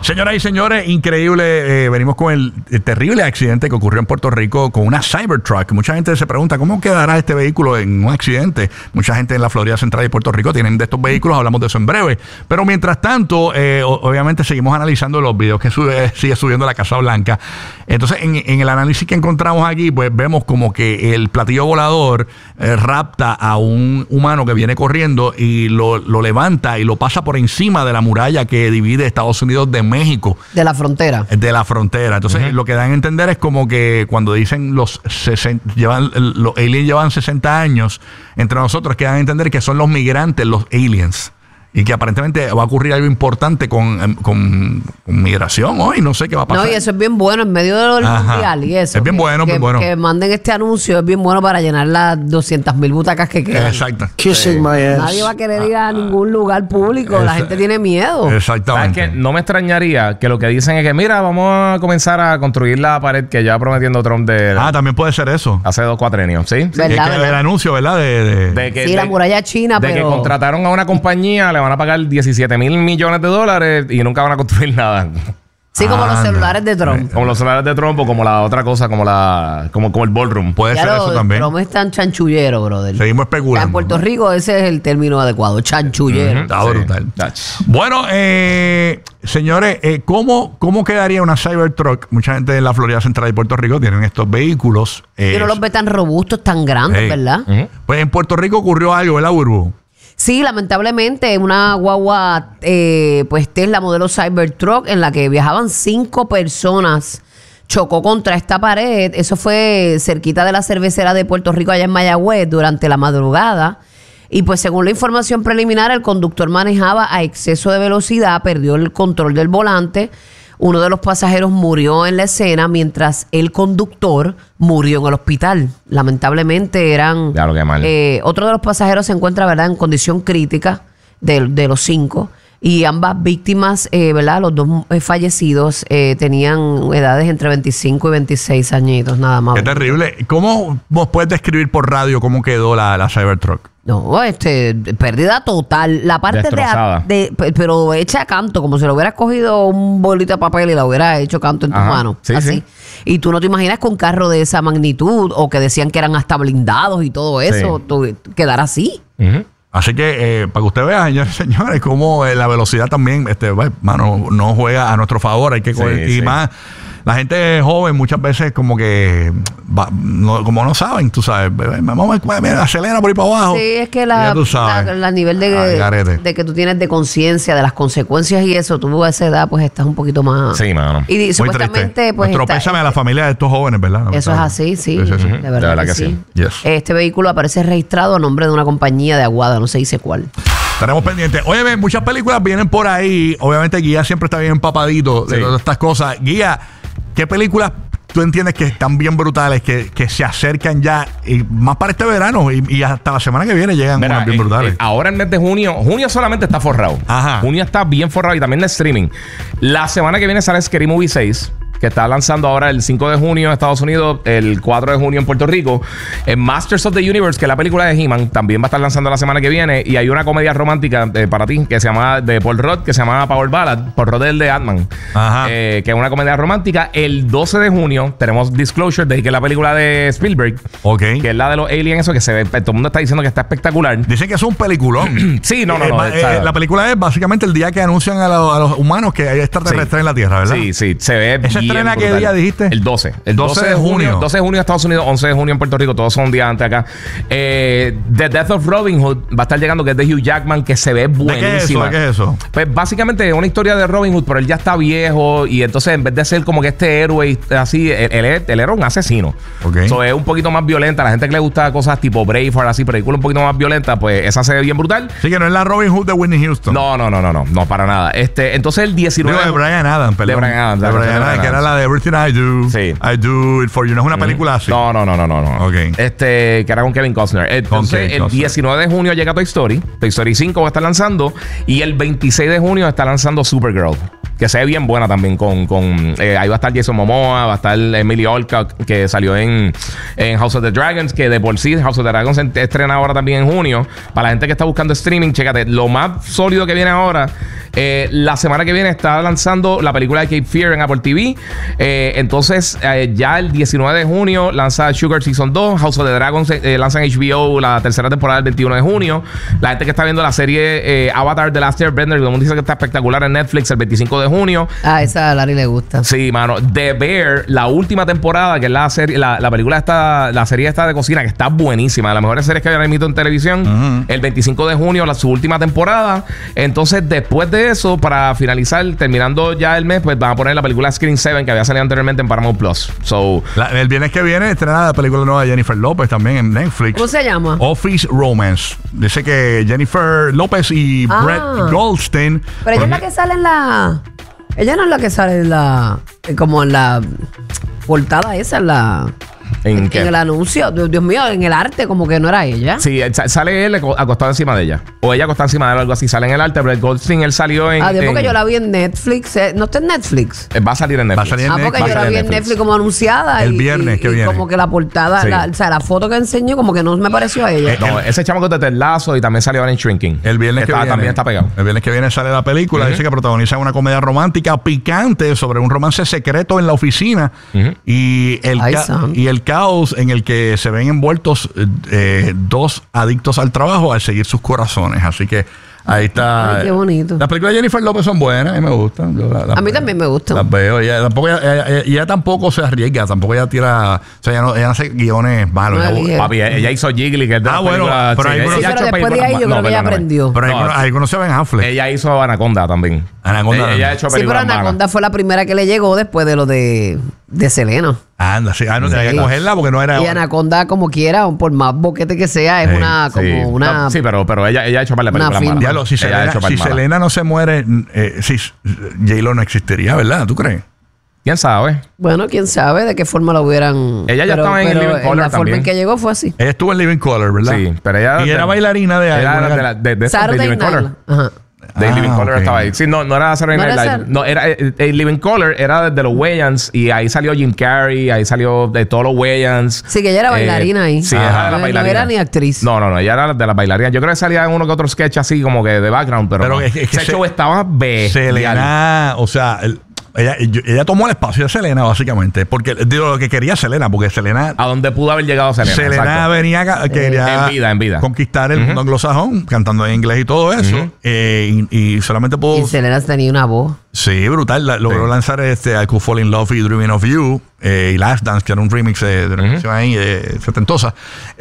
Señoras y señores, increíble. Venimos con el terrible accidente que ocurrió en Puerto Rico con una Cybertruck. Mucha gente se pregunta cómo quedará este vehículo en un accidente. Mucha gente en la Florida Central y Puerto Rico tienen de estos vehículos. Hablamos de eso en breve. Pero mientras tanto, obviamente seguimos analizando los videos que sigue subiendo la Casa Blanca. Entonces, en el análisis que encontramos aquí, pues vemos como que el platillo volador rapta a un humano que viene corriendo y lo levanta y lo pasa por encima de la muralla que divide Estados Unidos de México. De la frontera. De la frontera. Entonces, lo que dan a entender es como que cuando dicen los aliens llevan 60 años, entre nosotros que dan a entender que son los migrantes, los aliens. Y que aparentemente va a ocurrir algo importante con migración hoy. No sé qué va a pasar. No, y eso es bien bueno en medio de lo del mundial y eso. Es bien bueno, bien bueno. Que manden este anuncio es bien bueno para llenar las 200,000 butacas que quedan. Exacto. Kissing my ass. Nadie va a querer ir a ningún lugar público. La gente tiene miedo. Exactamente. ¿Sabes qué? No me extrañaría que lo que dicen es que, mira, vamos a comenzar a construir la pared que ya prometiendo Trump de... también puede ser eso. Hace 2 cuatrenios, ¿sí? ¿Verdad? El anuncio, ¿verdad? Sí, la muralla china, de pero... que contrataron a una compañía, le van a pagar 17,000 millones de dólares y nunca van a construir nada. Sí, como los celulares de Trump. Como los celulares de Trump o como la otra cosa, como el ballroom. Puede ser eso también. Trump es tan chanchullero, brother. Seguimos especulando. En Puerto Rico ese es el término adecuado, chanchullero. Está brutal. Bueno, señores, ¿cómo quedaría una Cybertruck? Mucha gente en la Florida Central y Puerto Rico tienen estos vehículos. Yo no los ve tan robustos, tan grandes, ¿verdad? Pues en Puerto Rico ocurrió algo, ¿verdad, Burbu? Sí, lamentablemente una guagua pues Tesla modelo Cybertruck en la que viajaban 5 personas chocó contra esta pared. Eso fue cerquita de la cervecera de Puerto Rico allá en Mayagüez durante la madrugada. Y pues según la información preliminar, el conductor manejaba a exceso de velocidad, perdió el control del volante. Uno de los pasajeros murió en la escena mientras el conductor murió en el hospital. Lamentablemente otro de los pasajeros se encuentra, ¿verdad?, en condición crítica de los 5. Y ambas víctimas, ¿verdad?, los 2 fallecidos tenían edades entre 25 y 26 añitos, nada más. Qué terrible. ¿Cómo vos puedes describir por radio cómo quedó la Cybertruck? No, pérdida total. La parte pero hecha a canto, como si lo hubieras cogido un bolito de papel y la hubieras hecho canto en tus manos. Sí, así. Sí. Y tú no te imaginas con carro de esa magnitud o que decían que eran hasta blindados y todo eso, quedar así. Así que, para que usted vea, señores, cómo la velocidad también, mano, no juega a nuestro favor. Hay que coger, y más. La gente joven muchas veces como que como no saben, tú sabes, acelera por ahí para abajo. Sí, es que la nivel de que tú tienes de conciencia de las consecuencias y eso, tú a esa edad pues estás un poquito más... Sí, mano. Y supuestamente pues... Nuestro pésame a la familia de estos jóvenes, ¿verdad? Eso es así, sí. De verdad que sí. Yes. Este vehículo aparece registrado a nombre de una compañía de Aguada, no se dice cuál. Estaremos pendientes. Oye, muchas películas vienen por ahí. Obviamente Guía siempre está bien empapadito de todas estas cosas. Guía, ¿qué películas tú entiendes que están bien brutales, que se acercan ya, y más para este verano y hasta la semana que viene llegan unas bien brutales? Ahora el mes de junio solamente está forrado. Junio está bien forrado y también de streaming. La semana que viene sale Scary Movie 6. Que está lanzando ahora el 5 de junio en Estados Unidos, el 4 de junio en Puerto Rico. En Masters of the Universe, que es la película de He-Man, también va a estar lanzando la semana que viene. Y hay una comedia romántica para ti que se llama de Paul Rudd, que se llama Power Ballad. Paul Rudd es el de Ant-Man, que es una comedia romántica. El 12 de junio tenemos Disclosure, que es la película de Spielberg, que es la de los aliens, eso que se ve, todo el mundo está diciendo que está espectacular. Dicen que es un peliculón. Sí, no. La película es básicamente el día que anuncian a los humanos que hay extraterrestres en la Tierra, ¿verdad? Sí, se ve bien. ¿Estrena qué día dijiste? El 12. El 12 de junio. 12 de junio en Estados Unidos, 11 de junio en Puerto Rico. Todos son un día antes acá. The Death of Robin Hood va a estar llegando, que es de Hugh Jackman, que se ve buenísima. ¿De qué es eso? Pues básicamente es una historia de Robin Hood, pero él ya está viejo y entonces en vez de ser como que este héroe así, él era un asesino. So, es un poquito más violenta. A la gente que le gusta cosas tipo Braveheart, así, películas un poquito más violentas, pues esa se ve bien brutal. Sí, que no es la Robin Hood de Whitney Houston. No, para nada. Entonces el 19... de Bryan Adams, perdón. De Bryan Adams. Que era la de Everything I Do. Sí. I Do It For You. No es una película así. No. Que era con Kevin Costner. Entonces, el 19 de junio llega Toy Story. Toy Story 5 va a estar lanzando. Y el 26 de junio está lanzando Supergirl. que se ve bien buena también. Ahí va a estar Jason Momoa, va a estar Emily Olcott, que salió en House of the Dragons, que de por sí House of the Dragons se estrena ahora también en junio. Para la gente que está buscando streaming, chécate, lo más sólido que viene ahora, la semana que viene está lanzando la película de Cape Fear en Apple TV. Entonces, ya el 19 de junio lanza Sugar Season 2. House of the Dragons lanza en HBO la tercera temporada el 21 de junio. La gente que está viendo la serie Avatar The Last Airbender, todo el mundo dice que está espectacular en Netflix el 25 de junio. Esa a Larry le gusta. Sí, mano. The Bear, la última temporada, que es la serie, la película esta, la serie esta de cocina, que está buenísima, de las mejores series que había emitido en televisión. El 25 de junio, su última temporada. Entonces, después de eso, para finalizar, terminando ya el mes, pues van a poner la película Screen 7, que había salido anteriormente en Paramount Plus. El viernes que viene estrena la película nueva de Jennifer López también en Netflix. ¿Cómo se llama? Office Romance. Dice que Jennifer López y Brett Goldstein. Pero ella es la que sale en la... Ella no es la que sale en la... Como en la portada esa, en la... ¿En qué? En el anuncio. Dios mío, en el arte, como que no era ella. Sí, sale él acostado encima de ella. O ella acostada encima de él, algo así. Sale en el arte, pero el Goldstein, él salió en... porque yo la vi en Netflix. ¿No está en Netflix? Va a salir en Netflix. Porque yo la vi en Netflix como anunciada. El viernes que viene. Como que la portada, Sí. o sea, la foto que enseñó, como que no me pareció a ella. No, ese chamaco de Ted Lasso y también salió ahora en Shrinking. El viernes que viene. También está pegado. El viernes que viene sale la película. Dice que protagoniza una comedia romántica picante sobre un romance secreto en la oficina y el caos en el que se ven envueltos dos adictos al trabajo al seguir sus corazones. Así que ahí está. Ay, qué bonito. Las películas de Jennifer López son buenas, a mí me gustan. A mí también me gustan. Las veo. Ella tampoco se arriesga, tampoco ella tira. O sea, ella no hace guiones malos. No, Papi, ella hizo Jiggly, que es de las bueno, películas- pero ahí ella conoce- ha hecho pero después de ahí yo creo que ella aprendió. Pero ahí conoce a Ben Affleck. Ella hizo Anaconda también. Anaconda. Ella ha hecho Sí, pero películas malas. Anaconda fue la primera que le llegó después de lo de Selena. Anda, sí. No tenía que Sí. cogerla porque no era. Y Anaconda, como quiera, por más boquete que sea, es una Sí. una... Sí, pero ella ha hecho varias una películas firma. malas. Diablo, si Ella ha hecho varias malas. Selena no se muere, J-Lo no existiría, ¿verdad? ¿Tú crees? ¿Quién sabe? Bueno, quién sabe de qué forma lo hubieran... Ella ya estaba en pero Living Colour la forma también. en que llegó fue así. Ella estuvo en Living Color, ¿verdad? Sí, pero ella... Y era bailarina de de Saturday Living Night. Color. Ajá. De Living Color ok. estaba ahí. Sí, no era Saturday ¿No Night era Live. No, era Living Color era de los Wayans y ahí salió Jim Carrey, ahí salió de todos los Wayans. Sí, que ella era bailarina ahí. Sí, era de la bailarina. No era ni actriz. No, ella era de las bailarinas. Yo creo que salía en uno que otro sketch así como que de background, pero no. Es que ese show estaba bestial. Selena, o sea, ella tomó el espacio de Selena, básicamente. Porque digo lo que quería Selena, porque Selena. A donde pudo haber llegado Selena. Selena exacto. venía, quería En vida. conquistar el mundo anglosajón, cantando en inglés y todo eso. Y solamente pudo. Y Selena tenía una voz. Sí, brutal. Logró lanzar I Could Fall in Love y Dreaming of You y Last Dance, que era un remix de una canción ahí setentosa.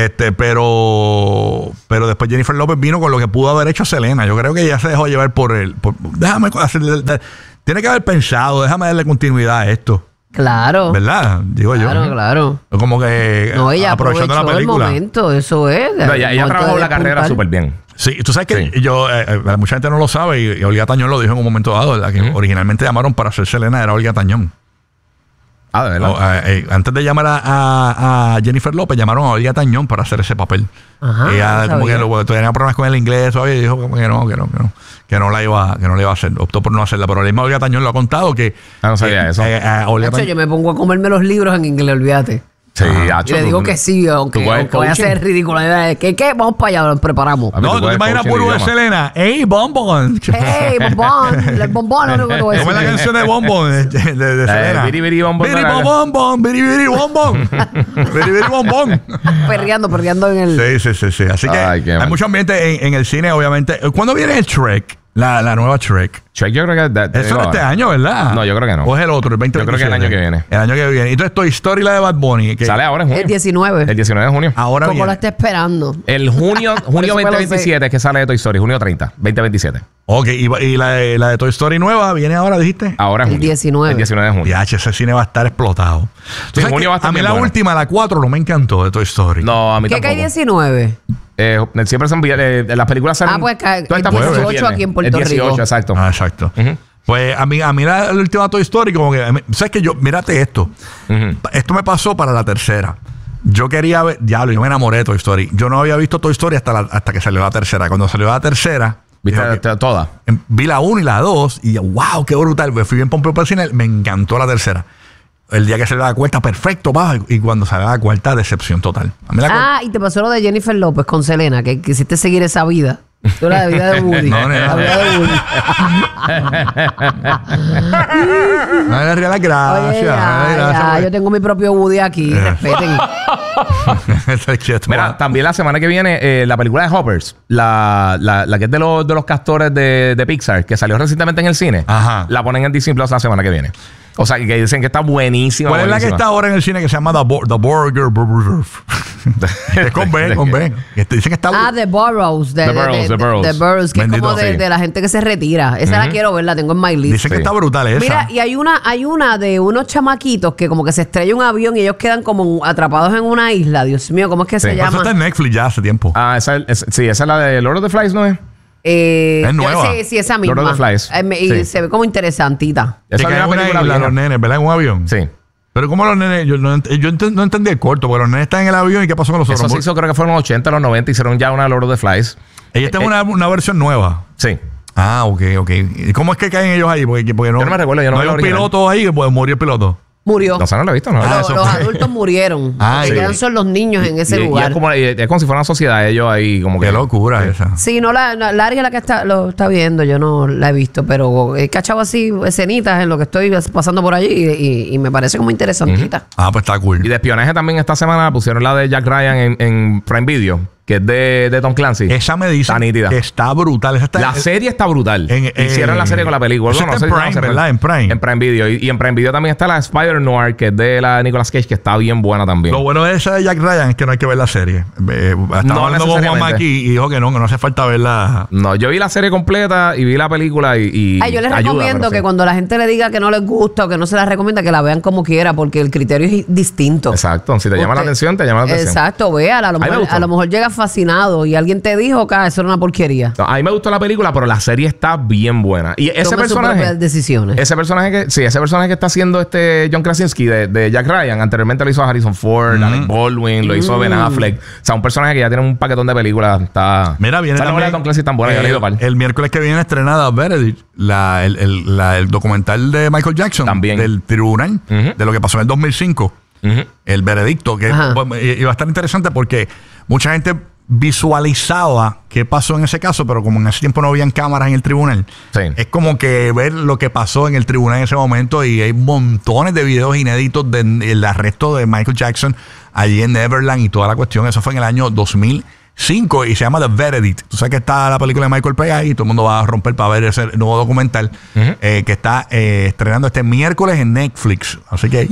Pero después Jennifer López vino con lo que pudo haber hecho Selena. Yo creo que ella se dejó llevar déjame hacerle. Tiene que haber pensado, déjame darle continuidad a esto. Claro. ¿Verdad? Digo Claro, yo. claro. Como que No, ella aprovechando la aprovechó el película. momento, eso es. No, ella trabajó la carrera súper bien. Sí, tú sabes que Sí. yo, mucha gente no lo sabe y Olga Tañón lo dijo en un momento dado, ¿verdad? Que originalmente llamaron para hacer Selena, era Olga Tañón. Ah, de verdad. Antes de llamar a Jennifer López, llamaron a Olga Tañón para hacer ese papel. Ajá, Ella no como que sabía. tenía problemas con el inglés todavía y dijo como que no la iba a hacer. Optó por no hacerla. Pero la misma Olga Tañón lo ha contado que... No sabía eso. Olga Nacho, Tañón- yo me pongo a comerme los libros en inglés, olvídate. Sí, Y le digo que sí, aunque voy a ser ridículo. ¿Qué? Vamos para allá, nos preparamos. A mí No, tú tú te puedes imaginas coaching puro de de idioma. Selena. ¡Ey, Bonbon! ¡Hey, bombón! El bombón, no lo voy a ¿Cómo es la decir. canción de Bonbon de Selena? Biri Biri Bonbon. Biri Bonbon, Biri Biri Bonbon. Biri Biri Bonbon. Perreando en el... Sí. Así que Ay, qué hay mal. mucho ambiente en el cine, obviamente. ¿Cuándo viene el Shrek? La nueva Shrek. Shrek, yo creo que... Eso es este año, ¿verdad? No, yo creo que no. ¿O es el otro, el 2027? Yo creo que el año que viene. El año que viene. Entonces, Toy Story, la de Bad Bunny. Que Sale ahora en junio. El 19. El 19 de junio. ahora Como viene. la está esperando. El junio eso me lo 2027 es que sale de Toy Story. Junio 30, 2027. Ok, y la de Toy Story nueva viene ahora, dijiste. Ahora es El junio. 19. El 19 de junio. DH, ese cine va a estar explotado. ¿Tú Sí, sabes junio que va a estar a mí bien la buena. última, la 4, no me encantó de Toy Story. No, a mí ¿Qué tampoco. cae 19? Siempre son las películas salen... Pues cae todas estas el cosas se 18 pierden. aquí en Puerto El 18, Rico. exacto. Ah, exacto. Ujú. Pues a mí la última Toy Story, como que... ¿Sabes qué? Mírate esto. Ujú. Esto me pasó para la tercera. Yo quería ver... Diablo, yo me enamoré de Toy Story. Yo no había visto Toy Story hasta que salió la tercera. Cuando salió la tercera, ¿Viste todas? Vi la 1 y la 2 y wow, qué brutal. Fui bien pompeo para el cine, me encantó la tercera. El día que se le da la cuarta, perfecto, pa. Y cuando se le da la cuarta, decepción total. A mí y te pasó lo de Jennifer López con Selena, que quisiste seguir esa vida. Tú la vida de Woody. No. La vida de Woody. No le ría la gracia. Oye, ya, yo tengo mi propio Woody aquí, respeten. Mira, también la semana que viene, la película de Hoppers, la que es de los castores de Pixar, que salió recientemente en el cine, la ponen en Disney Plus la semana que viene. O sea, que dicen que está buenísima. ¿Cuál es la que está ahora en el cine que se llama The Burger? Es con B. Dicen que está... The Burrows. The Burrows, que Bendito, es como de la gente que se retira. Esa la quiero ver, la tengo en my list. Dicen que está brutal esa. Mira, y hay una de unos chamaquitos que como que se estrella un avión y ellos quedan como atrapados en una isla. Dios mío, ¿cómo es que se llama? Eso está en Netflix ya hace tiempo. Esa es la de Lord of the Flies, ¿no es? Es nueva. Sí, esa misma. Lord of the Flies. Y se ve como interesantita. Esa es una isla, los nenes, ¿verdad? En un avión. Sí. Pero como los nenes, yo no entendí el corto, porque los nenes están en el avión y ¿qué pasó con los otros? Eso se hizo, creo que fueron los 80, los 90, hicieron ya una Lord of the Flies. Ella está en una versión nueva. Sí. Ok. ¿Y cómo es que caen ellos ahí? Porque no, yo no me recuerdo, yo no hay un piloto ahí que puede morir el piloto. Murió. No sé, no lo he visto, ¿no? Los adultos murieron. Sí. Quedan son los niños en ese lugar. Y es como si fuera una sociedad, ellos ahí como que... Qué locura esa. Sí, no, Larry es la que lo está viendo. Yo no la he visto, pero he cachado así escenitas en lo que estoy pasando por allí y me parece como interesantita. Pues está cool. Y de espionaje también esta semana pusieron la de Jack Ryan en Prime Video, que es de Tom Clancy. Esa me dice que está brutal. La serie está brutal. Hicieron la serie con la película. Eso está en Prime, ¿verdad? En Prime. En Prime Video. Y en Prime Video también está la Spider-Noir, que es de la Nicolas Cage, que está bien buena también. Lo bueno de esa de Jack Ryan es que no hay que ver la serie. Estaba hablando con Juanma aquí y dijo que no hace falta verla. No, yo vi la serie completa y vi la película y yo les recomiendo que cuando la gente le diga que no les gusta o que no se la recomienda, que la vean como quiera, porque el criterio es distinto. Exacto. Si te llama la atención, te llama la atención. Exacto, véala. A lo mejor llegas fascinado y alguien te dijo que eso era una porquería. No, a mí me gustó la película, pero la serie está bien buena. Y ese personaje... decisiones. Ese personaje que está haciendo John Krasinski de Jack Ryan, anteriormente lo hizo a Harrison Ford, Alec Baldwin, lo hizo a Ben Affleck. O sea, un personaje que ya tiene un paquetón de películas. Mira, viene la novela de Tom Clancy tan buena. El miércoles que viene estrenada Verdict, el documental de Michael Jackson. También. Del tribunal, de lo que pasó en el 2005. El veredicto, que iba a estar interesante porque mucha gente visualizaba qué pasó en ese caso, pero como en ese tiempo no habían cámaras en el tribunal, es como que ver lo que pasó en el tribunal en ese momento, y hay montones de videos inéditos del arresto de Michael Jackson allí en Neverland y toda la cuestión. Eso fue en el año 2005 y se llama The Verdict. Tú sabes que está la película de Michael Page ahí y todo el mundo va a romper para ver ese nuevo documental que está estrenando este miércoles en Netflix. Así que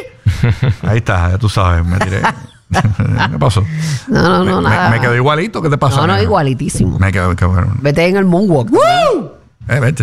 ahí está, ya tú sabes, me tiré. ¿Qué pasó? No, nada. Me quedó igualito. ¿Qué te pasó? No, igualitísimo. Me quedó bueno. Vete en el moonwalk. ¡Woo! Vete.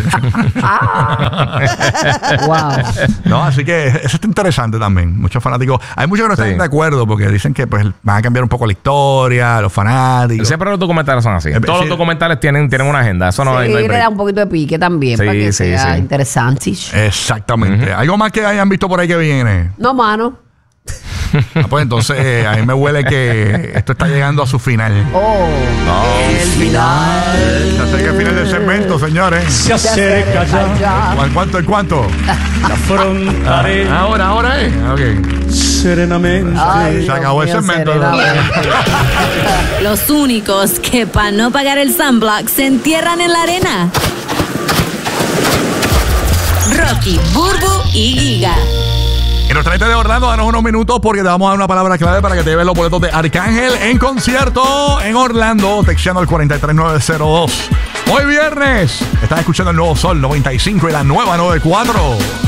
Wow. No, así que eso está interesante también. Muchos fanáticos. Hay muchos que no están de acuerdo porque dicen que pues van a cambiar un poco la historia, los fanáticos. Siempre los documentales son así. Todos los documentales tienen una agenda. Eso no hay le da un poquito de pique también para que sea interesante. Exactamente. ¿Algo más que hayan visto por ahí que viene? No, mano. Pues entonces a mí me huele que esto está llegando a su final. El final. Se acerca el final del segmento, señores. Se acerca ya. ¿Cuánto? La afrontaré. Ahora es. Ok. Serenamente. Se acabó el segmento. Los únicos que para no pagar el sunblock se entierran en la arena. Rocky, Burbu y Giga. En nuestra gente de Orlando, danos unos minutos porque te vamos a dar una palabra clave para que te lleves los boletos de Arcángel en concierto en Orlando, texteando al 43902. Hoy viernes, estás escuchando el Nuevo Sol 95 y la nueva 94.